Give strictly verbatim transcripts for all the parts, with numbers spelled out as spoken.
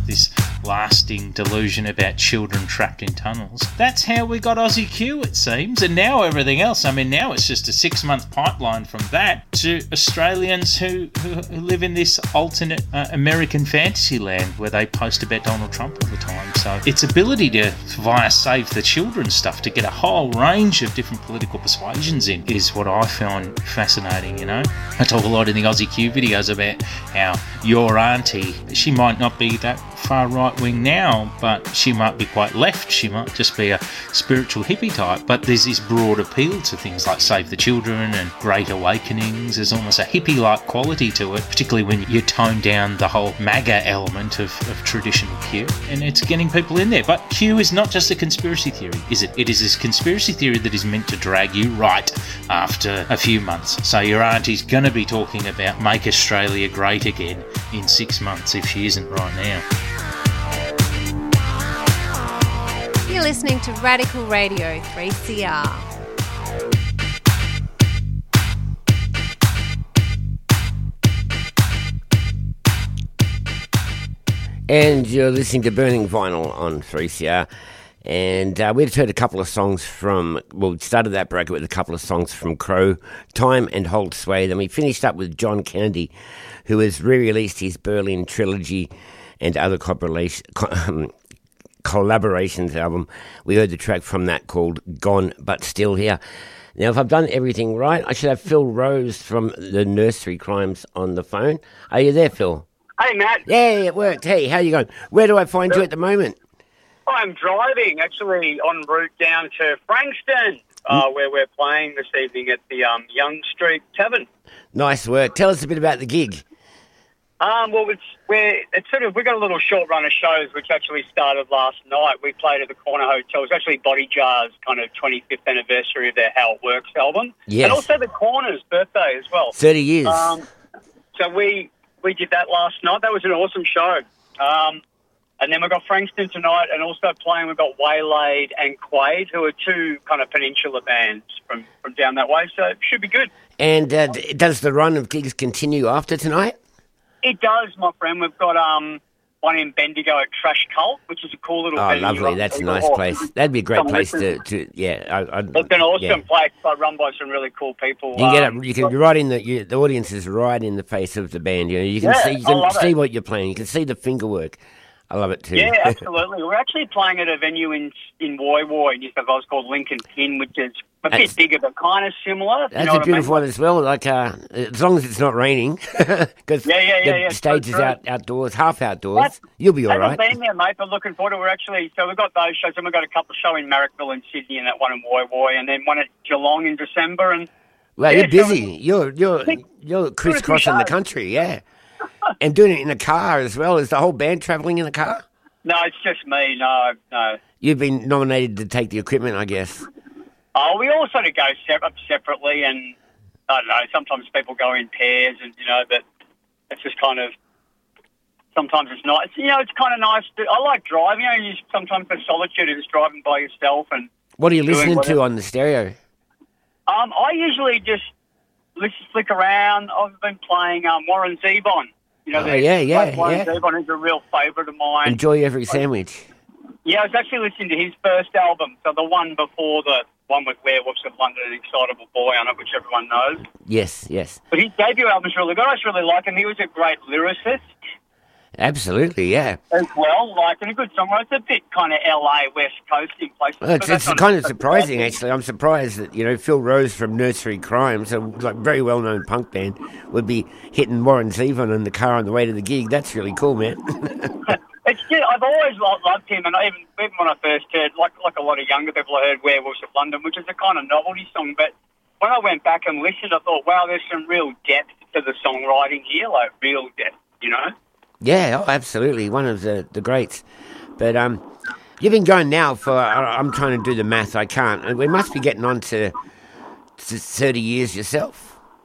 this lasting delusion about children trapped in tunnels. That's how we got Aussie Q, it seems, and now everything else. I mean, now it's just a six-month pipeline from that to Australians who, who, who live in this alternate uh, American fantasy land where they post about Donald Trump all the time. So its ability to, via Save the Children stuff, to get a whole range of different political persuasions in is what I find fascinating, you know. I talk a lot in the Aussie Q videos about how your auntie, she might not be that far right-wing now, but she might be quite left. She might just be a spiritual hippie type, but there's this broad appeal to things like Save the Children and Great Awakenings. There's almost a hippie-like quality to it, particularly when you tone down the whole MAGA element of, of traditional Q, and it's getting people in there. But Q is not just a conspiracy theory, is it? It is this conspiracy theory that is meant to drag you right after a few months. So your auntie's going to be talking about Make Australia Great Again in six months if she isn't right now. You're listening to Radical Radio three C R. And you're listening to Burning Vinyl on three C R. And uh, we've heard a couple of songs from, well, we started that bracket with a couple of songs from Crow, Time and Hold Sway. Then we finished up with John Kennedy, who has re-released his Berlin Trilogy and other collaboration, um, collaborations album. We heard the track from that called Gone But Still Here. Now, if I've done everything right, I should have Phil Rose from the Nursery Crimes on the phone. Are you there, Phil? Hey, Matt. Yeah, it worked. Hey, how you going? Where do I find you at the moment? I'm driving, actually, en route down to Frankston, uh, mm. where we're playing this evening at the um, Young Street Tavern. Nice work. Tell us a bit about the gig. Um, well, it's we're it's sort of we've got a little short run of shows which actually started last night. We played at the Corner Hotel. It's actually Body Jar's kind of twenty-fifth anniversary of their How It Works album, yes, and also the Corner's birthday as well. Thirty years. Um, so we we did that last night. That was an awesome show. Um, and then we've got Frankston tonight, and also playing we've got Waylaid and Quaid, who are two kind of peninsula bands from, from down that way. So it should be good. And uh, does the run of gigs continue after tonight? It does, my friend. We've got um, one in Bendigo at Trash Cult, which is a cool little Oh, venue. lovely. That's a nice place. That'd be a great place to, to yeah. I, I'd, it's an awesome yeah. place, but run by some really cool people. You can get um, it. You can be right in the you, the audience is right in the face of the band. You know, you can yeah, see you can see it. what you're playing. You can see the finger work. I love it too. Yeah, absolutely. We're actually playing at a venue in in Woy Woy, New South Wales, called Lincoln Pin, which is a That's, bit bigger but kind of similar. That's you know a beautiful I mean? one as well. Like uh, as long as it's not raining, because yeah, yeah, yeah, the yeah, stage so is true. out outdoors, half outdoors. That's, You'll be all haven't right. been there, mate, but looking forward to it. We're actually, so we've got those shows, and we've got a couple of shows in Marrickville and Sydney, and that one in Woy Woy, and then one at Geelong in December. And Well, yeah, you're so busy. You're you're you're crisscrossing the country, yeah, and doing it in a car as well. Is the whole band travelling in a car? No, it's just me. No, no. You've been nominated to take the equipment, I guess. Oh, we all sort of go separate, separately, and I don't know. Sometimes people go in pairs, and you know, but it's just kind of. Sometimes it's nice. You know, it's kind of nice. To, I like driving. You know, you sometimes the solitude of just driving by yourself and. What are you listening whatever. to on the stereo? Um, I usually just listen, flick around. I've been playing um, Warren Zevon. You know, Oh, yeah, yeah, Warren yeah. Zevon is a real favourite of mine. Enjoy every sandwich. Yeah, I was actually listening to his first album, so the one before the one with Werewolves of London and Excitable Boy on it, which everyone knows. Yes, yes. But his debut album's really good. I just really like him. He was a great lyricist Absolutely, yeah. as well, like, and a good songwriter. It's a bit kind of L A West Coast in places. Well, it's but it's that's kind not- of surprising, actually. I'm surprised that, you know, Phil Rose from Nursery Crimes, a like very well-known punk band, would be hitting Warren Zevon in the car on the way to the gig. That's really cool, man. It's just, I've always loved, loved him, and I even even when I first heard, like like a lot of younger people, I heard Werewolves of London, which is a kind of novelty song. But when I went back and listened, I thought, wow, there's some real depth to the songwriting here, like real depth, you know? Yeah, oh, absolutely. One of the, the greats. But um, you've been going now for, I- I'm trying to do the math, I can't. And we must be getting on to, to thirty years yourself.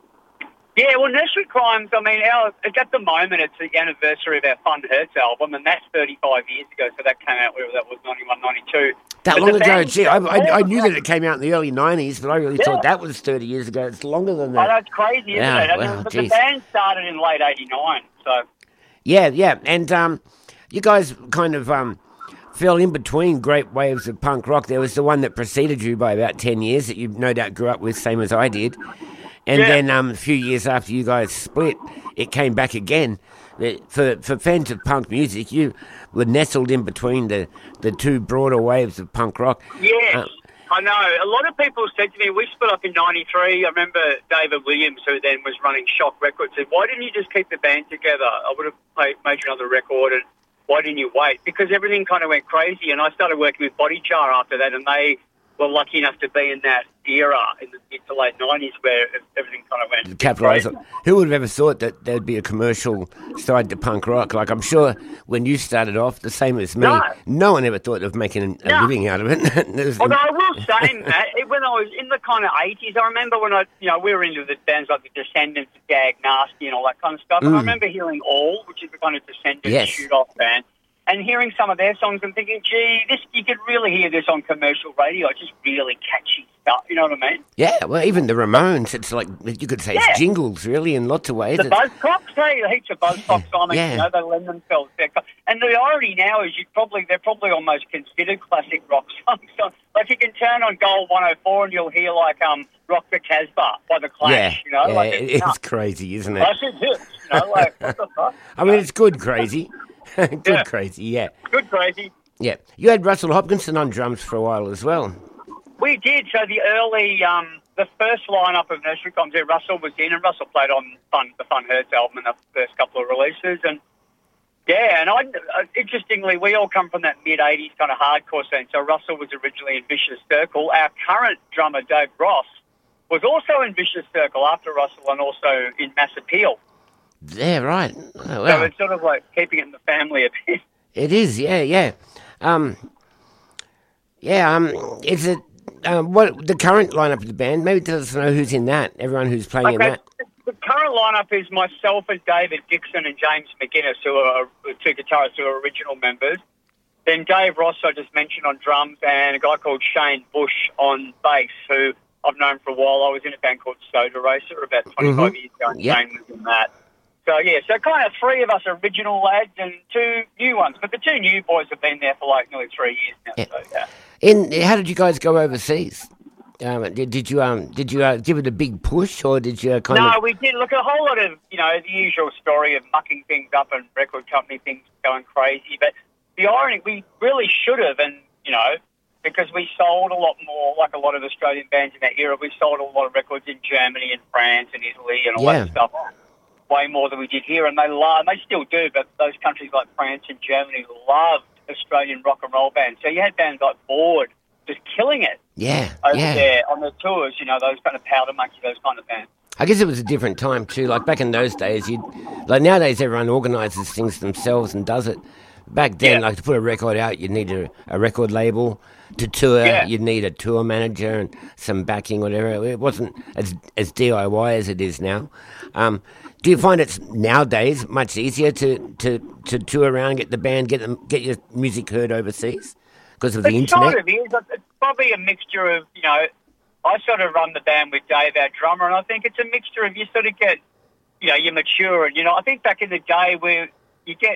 Yeah, well, Nursery Crimes, I mean, our, at the moment, it's the anniversary of our Fun Hurts album, and that's thirty-five years ago, so that came out, wherever that was, ninety-one, ninety-two. That But long the ago, band- gee, I, I, I knew that it came out in the early nineties, but I really Yeah. thought that was thirty years ago. It's longer than Oh, that. that's crazy, isn't Yeah, it? well, but the geez. band started in late eighty-nine, so... Yeah, yeah. And um, you guys kind of um, fell in between great waves of punk rock. There was the one that preceded you by about ten years that you no doubt grew up with, same as I did. And Yeah. then um, a few years after you guys split, it came back again. Uh, For for fans of punk music, you were nestled in between the, the two broader waves of punk rock. Yes, Uh, I know. A lot of people said to me, we split up in ninety-three. I remember David Williams, who then was running Shock Records, said, why didn't you just keep the band together? I would have made, made you another record, and why didn't you wait? Because everything kind of went crazy, and I started working with Body Jar after that, and they were lucky enough to be in that era in the mid to late nineties where everything kind of went Capitalise. crazy. Who would have ever thought that there'd be a commercial side to punk rock? Like, I'm sure when you started off, the same as me, No. no one ever thought of making a No. living out of it. There's- Although I will say, Matt, it- when I was in the kind of eighties, I remember when I, you know, we were into the bands like the Descendants, Gag Nasty, and all that kind of stuff. And I Mm. remember hearing All, which is the kind of Descendants Yes. shoot-off band, and hearing some of their songs and thinking, gee, this you could really hear this on commercial radio. It's just really catchy stuff. You know what I mean? yeah, well, even the Ramones, it's like, you could say Yeah. it's jingles, really, in lots of ways. The It's- Buzzcocks, hey, heaps of Buzzcocks. I mean, Yeah. you know, they lend themselves there. And the irony now is you probably they're probably almost considered classic rock songs. So, like you can turn on Gold one oh four and you'll hear like um Rock the Casbah by the Clash. yeah, You know, yeah, like it- it's, it's nuts. crazy, isn't it? Classic hits. You know, like what the fuck? I mean, it's good crazy. good Yeah. crazy, yeah. Good crazy. Yeah. You had Russell Hopkinson on drums for a while as well. We did. So the early, um, the first lineup of Nursery Coms, there, Russell was in, and Russell played on Fun, the Fun Hurts album and the first couple of releases. And yeah, and I, uh, interestingly, we all come from that mid eighties kind of hardcore scene. So Russell was originally in Vicious Circle. Our current drummer, Dave Ross, was also in Vicious Circle after Russell and also in Mass Appeal. Yeah, right. Oh, So wow. it's sort of like keeping it in the family a bit. It is, yeah, yeah. Um, yeah, um, is it, um, what, the current lineup of the band, maybe tell us know who's in that, everyone who's playing in Okay. that. The current lineup is myself and David Dixon and James McGuinness, who are two guitarists who are original members. Then Dave Ross, I just mentioned, on drums, and a guy called Shane Bush on bass, who I've known for a while. I was in a band called Soda Racer about twenty-five Mhm. years ago, and Yep. Shane was in that. So, yeah, so kind of three of us original lads and two new ones. But the two new boys have been there for like nearly three years now. Yeah. So, yeah. In, how did you guys go overseas? Um, did, did you um did you uh, give it a big push, or did you kind No, of? we did. Look, a whole lot of, you know, the usual story of mucking things up and record company things going crazy. But the irony, we really should have, and, you know, because we sold a lot more, like a lot of Australian bands in that era, we sold a lot of records in Germany and France and Italy and all Yeah. that stuff. Way more than we did here. And they love, they still do, but those countries like France and Germany loved Australian rock and roll bands. So you had bands like Bored just killing it Yeah, over yeah. there on the tours, you know, those kind of Powder Monkey, those kind of bands. I guess it was a different time too. Like back in those days, you like nowadays everyone organises things themselves and does it. Back then, Yeah. like to put a record out, you'd need a, a record label. To tour, Yeah. you'd need a tour manager and some backing, whatever. It wasn't as as D I Y as it is now. Um, do you find it's nowadays much easier to, to, to tour around, get the band, get them, get your music heard overseas because of the It internet? sort of is. It's probably a mixture of, you know, I sort of run the band with Dave, our drummer, and I think it's a mixture of you sort of get, you know, you mature. And, you know, I think back in the day where you get,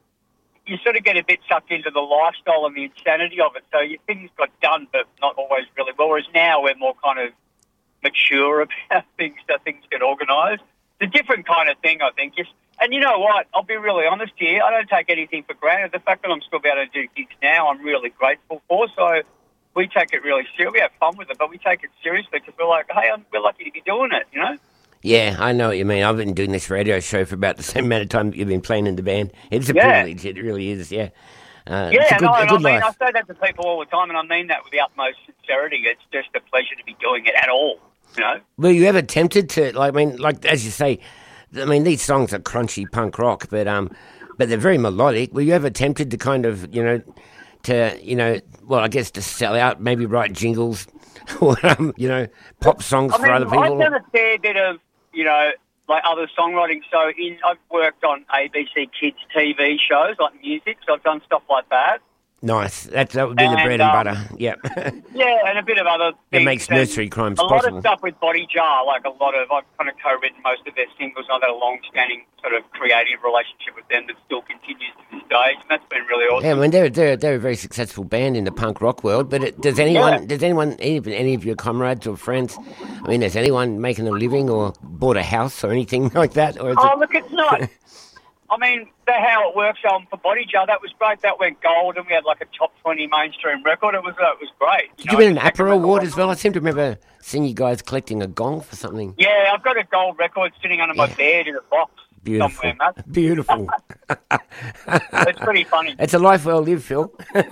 you sort of get a bit sucked into the lifestyle and the insanity of it. So you, things got done, but not always really well. Whereas now we're more kind of mature about things, so things get organised. It's a different kind of thing, I think. Yes. And you know what? I'll be really honest here. I don't take anything for granted. The fact that I'm still able to do gigs now, I'm really grateful for. So we take it really seriously. We have fun with it, but we take it seriously because we're like, hey, I'm, we're lucky to be doing it, you know? Yeah, I know what you mean. I've been doing this radio show for about the same amount of time that you've been playing in the band. It's a Yeah. privilege. It really is, yeah. Uh, Yeah, it's a good, no, a and good I mean, life. I say that to people all the time, and I mean that with the utmost sincerity. It's just a pleasure to be doing it at all, you know? Were you ever tempted to, like, I mean, like, as you say, I mean, these songs are crunchy punk rock, but um, but they're very melodic. Were you ever tempted to kind of, you know, to, you know, well, I guess to sell out, maybe write jingles or, um, you know, pop songs I for mean, other people? I've done a fair bit of, you know, like other songwriting. So in, I've worked on A B C Kids T V shows, like music, so I've done stuff like that. Nice. That's, that would be the And, bread and um, butter. Yeah. Yeah, and a bit of other things. It makes And nursery crimes a lot possible. of stuff with Body Jar, like a lot of, I've kind of co-written most of their singles. I've had a long-standing sort of creative relationship with them that still continues to this day, and that's been really awesome. Yeah, I mean they're they're they're a very successful band in the punk rock world. But it, does anyone Yeah. does anyone even any of your comrades or friends? I mean, is anyone making a living or bought a house or anything like that? Or is Oh, it, look, it's not. I mean, the How It Works album for Body Jar, that was great. That went gold, and we had like a top twenty mainstream record. It was uh, it was great. did you win an APRA award as well? I seem to remember seeing you guys collecting a gong for something. Yeah, I've got a gold record sitting under my Yeah. bed in a box Beautiful, somewhere, Matt. beautiful. It's pretty funny. It's a life well lived, Phil.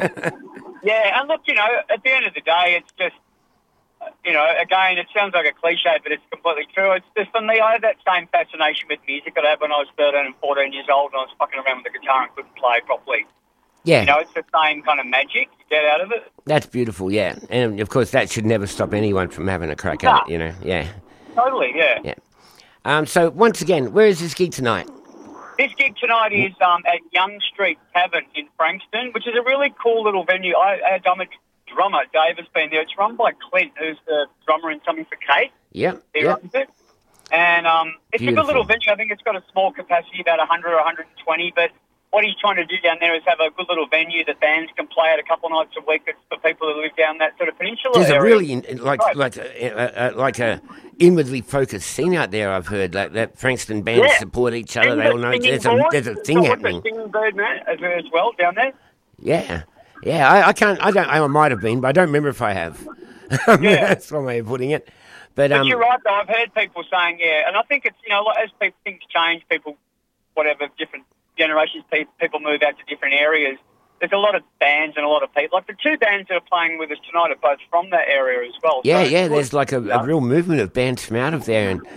Yeah, and look, you know, at the end of the day, it's just, uh, you know, again, it sounds like a cliche, but it's completely true. It's just for me, I had that same fascination with music that I had when I was thirteen and fourteen years old, and I was fucking around with the guitar and couldn't play properly. Yeah, You know, it's the same kind of magic you get out of it. that's beautiful. Yeah, and of course that should never stop anyone from having a crack at Nah. it. You know, yeah, Totally, yeah. yeah. Um, so once again, where is this gig tonight? This gig tonight is um, at Young Street Tavern in Frankston, which is a really cool little venue. I, I, I'm a drummer. Dave has been there. It's run by Clint, who's the drummer in Something for Kate. Yep, He yep. runs it. And um, it's a Beautiful. good little venue. I think it's got a small capacity, about one hundred or one hundred twenty, but what he's trying to do down there is have a good little venue that bands can play at a couple of nights a week. It's for people who live down that sort of peninsula There's a area. really in- like Right. like a, a, a, like a inwardly focused scene out there. I've heard like that Frankston bands Yeah. support each other. And They the all know singing there's a board. there's a It's thing got happening. The singing bird, man, as, as well down there. Yeah, yeah. I, I can't. I don't. I might have been, but I don't remember if I have. Yeah. That's one way of putting it. But But um, you're right, though. I've heard people saying, yeah, and I think it's, you know, like, as people, things change, people, whatever, different generations, pe- people move out to different areas. There's a lot of bands and a lot of people. Like the two bands that are playing with us tonight are both from that area as well. yeah, So yeah. it's There's good. like a, Yeah. a real movement of bands from out of there, and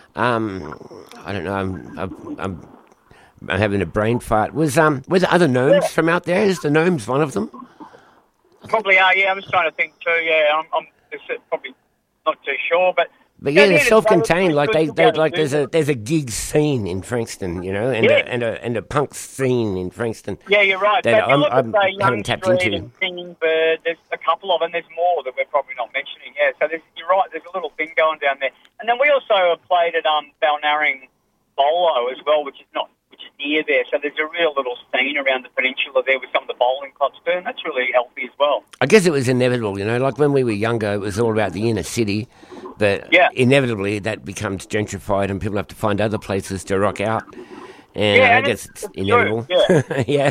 um, I don't know. I'm I'm, I'm, I'm having a brain fart. Was um, were the other gnomes from out there? Is the gnomes one of them? Probably are, yeah. I was trying to think too, yeah. I'm, I'm it's probably not too sure, but... But yeah, at the they're end of the day, it's self-contained. Like good they, to be they able to like do there's a that. there's a gig scene in Frankston, you know, and Yeah. a, and a and a punk scene in Frankston. Yeah, you're right. that So if you I'm- look I'm- at, say, haven't Young tapped Street into. and Singing Bird, there's a couple of them. There's more that we're probably not mentioning. Yeah, so there's, you're right. There's a little thing going down there. And then we also have played at um, Balnarring Bolo as well, which is not which is near there. So there's a real little scene around the peninsula there with some of the bowling clubs too, and that's really healthy as well. I guess it was inevitable, you know, like when we were younger, it was all about the inner city, but Yeah. inevitably that becomes gentrified and people have to find other places to rock out. And Yeah, I and guess it's- it's, it's inevitable. true, yeah.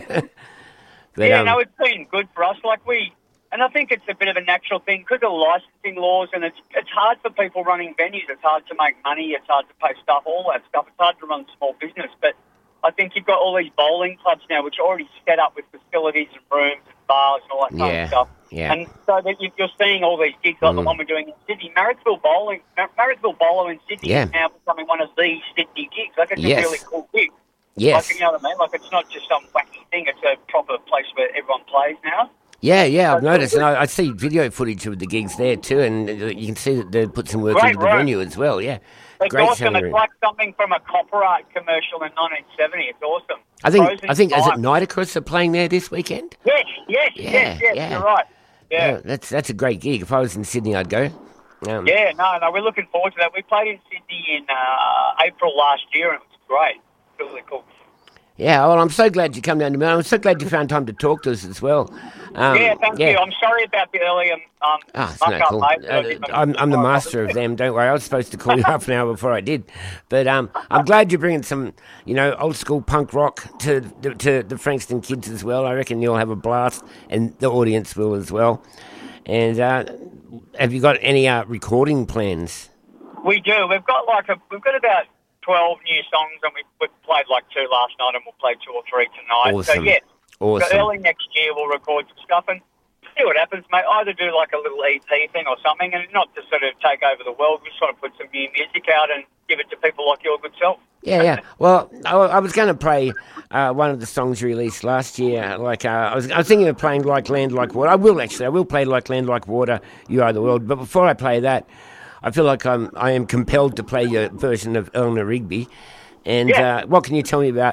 But, yeah, um, no, it's been good for us. Like we, and I think it's a bit of a natural thing because of licensing laws, and it's it's hard for people running venues. It's hard to make money. It's hard to pay staff, all that stuff. It's hard to run small business. But I think you've got all these bowling clubs now, which are already set up with facilities and rooms and bars and all that kind Yeah, of stuff. yeah. And so that you- you're seeing all these gigs like the Mm. one we're doing in Sydney. Marricksville Bowling, Mar- Marricksville Bowler in Sydney Yeah. is now becoming one of the Sydney gigs. Like it's Yes. a really cool gig. yes. Like, you know what I mean? Like, it's not just some wacky thing. It's a proper place where everyone plays now. Yeah, yeah, I've That's noticed, and good. I, I see video footage of the gigs there too, and uh, you can see that they put some work Great into the room. venue as well. Yeah, It's great awesome. sound It's room. like something from a Copper Art commercial in nineteen seventy. It's awesome. I think Frozen I think is it time. Nitocris are playing there this weekend? Yes, yes, Yeah, yes, yes. yeah. You're right. Yeah. Oh, that's that's a great gig. If I was in Sydney, I'd go. Um, Yeah, no, no, we're looking forward to that. We played in Sydney in uh, April last year, and it was great. Really cool. Yeah, well, I'm so glad you come down to Melbourne. I'm so glad you found time to talk to us as well. Um, yeah, thank you. I'm sorry about the early um, um, Oh, it's muck no up, cool. mate. Uh, I'm, I'm the master of them. Don't worry. I was supposed to call you half an hour before I did, but um, I'm glad you're bringing some, you know, old school punk rock to the, to the Frankston kids as well. I reckon you'll have a blast, and the audience will as well. And uh, have you got any uh, recording plans? We do. We've got like a, we've got about twelve new songs, and we we played like two last night, and we'll play two or three tonight. So Awesome. yeah, Awesome. so early next year we'll record some stuff and see what happens, mate. Either do like a little E P thing or something, and not to sort of take over the world. We just want to put some new music out and give it to people like your good self. Yeah, yeah. Well, I, I was going to play uh, one of the songs you released last year. Like uh, I was, I was thinking of playing "Like Land, Like Water." I will actually. I will play "Like Land, Like Water." You Are the World. But before I play that, I feel like I'm. I am compelled to play your version of Eleanor Rigby. And Yeah. uh, what can you tell me about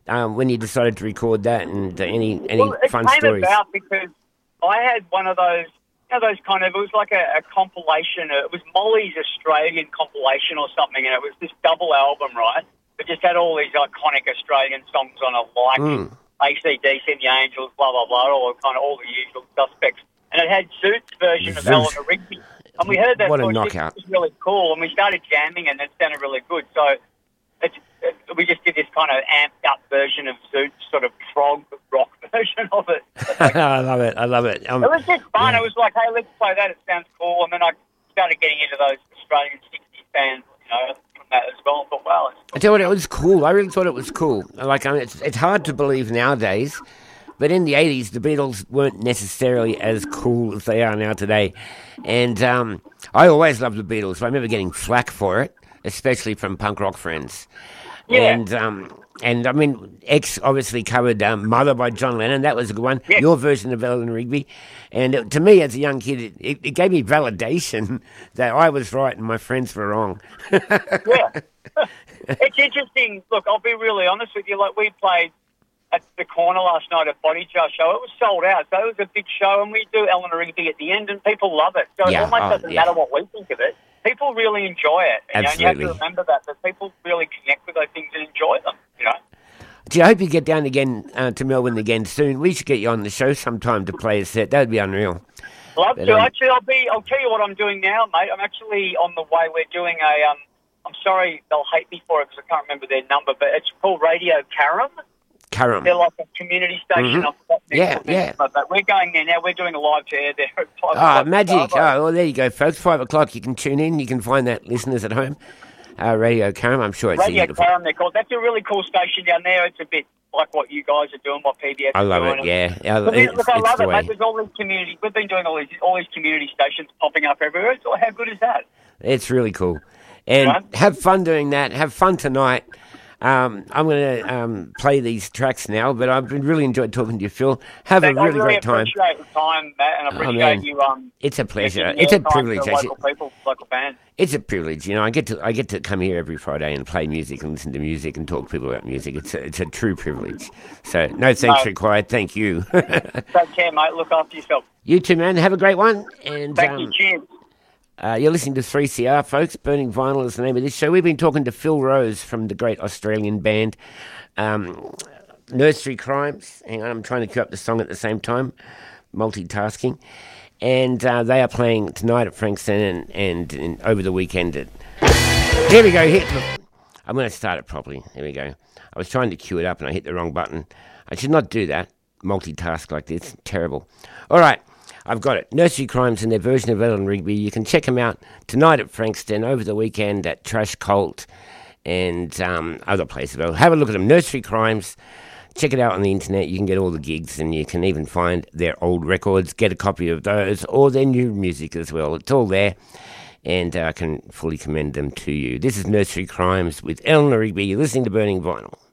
um, when you decided to record that, and uh, any any well, it fun came stories? about because I had one of those, you know, those kind of, it was like a, a compilation. It was Molly's Australian compilation or something, and it was this double album, right? It just had all these iconic Australian songs on it, like Mm. A C D C and the Angels, blah, blah, blah, all kind of all the usual suspects. And it had Zoot's version of Zoot. Eleanor Rigby. And we heard that. What a thought, knockout. This was really cool. And we started jamming, and it sounded really good. So it's, it, we just did this kind of amped up version of Zoot's sort of prog rock version of it. I love it. I love it. Um, It was just fun. yeah. It was like, hey, let's play that. It sounds cool. And then I started getting into those Australian sixties bands, you know, from that as well. I thought, wow. I tell you what, it was cool. I really thought it was cool. Like, I mean, it's, it's hard to believe nowadays, but in the eighties, the Beatles weren't necessarily as cool as they are now today. And um, I always loved the Beatles. I remember getting flack for it, especially from punk rock friends. Yeah. And, um, and I mean, X obviously covered um, Mother by John Lennon. That was a good one. Yeah. Your version of Eleanor Rigby. And it, to me, as a young kid, it, it, it gave me validation that I was right and my friends were wrong. Yeah. It's interesting. Look, I'll be really honest with you. Like, we played at the corner last night at Body Jar Show. It was sold out, so it was a big show, and we do Eleanor Rigby at the end, and people love it. So Yeah, it almost oh, doesn't yeah. matter what we think of it. People really enjoy it. You know, and you have Absolutely. to remember that, that people really connect with those things and enjoy them, you know. Gee, I hope you get down again uh, to Melbourne again soon. We should get you on the show sometime to play a set. That would be unreal. Love But, to. um, Actually, I'll be. I'll tell you what I'm doing now, mate. I'm actually on the way. We're doing a. Um, I'm sorry, they'll hate me for it because I can't remember their number, but it's called Radio Karam. Karam. They're like a community station. Mhm. I've got their Yeah, name, yeah. But we're going there now. We're doing a live to air there at five Ah, o'clock. magic. Oh, Oh, well, there you go, folks. Five o'clock. You can tune in. You can find that, listeners at home. Uh, Radio Karam. I'm sure it's Radio easy to find. Karam, they're called. That's a really cool station down there. It's a bit like what you guys are doing, what P B S I is love doing. it, yeah. Yeah, But it's, look, I it's love the it, way. mate. There's all these community. We've been doing all these all these community stations popping up everywhere. It's, how good is that? It's really cool. And Right. have fun doing that. Have fun tonight. Um, I'm going to um, play these tracks now, but I've been really enjoyed talking to you, Phil. Have Thank- a really, I really great time. appreciate the time, Matt, and I Oh, appreciate man. you. Um, It's a pleasure. giving It's a airtime privilege, to actually. local people, local fans. It's a privilege, you know. I get to I get to come here every Friday and play music and listen to music and talk to people about music. It's a, it's a true privilege. So no thanks No. required. Thank you. Take care, mate. Look after yourself. You too, man. Have a great one. And Thank um, you. Cheers. uh, you're listening to three C R, folks. Burning Vinyl is the name of this show. We've been talking to Phil Rose from the great Australian band um, Nursery Crimes. Hang on, I'm trying to cue up the song at the same time. Multitasking. And uh, they are playing tonight at Frankston and, and, and over the weekend at... Here we go. Hit. Look, I'm going to start it properly. Here we go. I was trying to cue it up and I hit the wrong button. I should not do that. Multitask like this. Terrible. All right. I've got it. Nursery Crimes and their version of Eleanor Rigby. You can check them out tonight at Frankston, over the weekend at Trash Cult and um, other places. Well, have a look at them. Nursery Crimes. Check it out on the internet. You can get all the gigs and you can even find their old records, get a copy of those, or their new music as well. It's all there, and I uh, can fully commend them to you. This is Nursery Crimes with Eleanor Rigby. You're listening to Burning Vinyl.